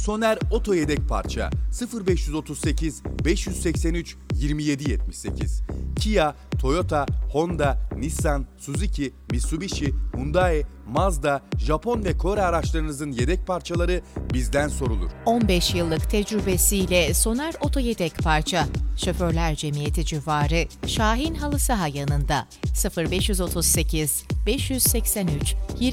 Soner Oto Yedek Parça 0538 583 2778. Kia, Toyota, Honda, Nissan, Suzuki, Mitsubishi, Hyundai, Mazda, Japon ve Kore araçlarınızın yedek parçaları bizden sorulur. 15 yıllık tecrübesiyle Soner Oto Yedek Parça, Şoförler Cemiyeti civarı Şahin Halı Saha yanında 0538 583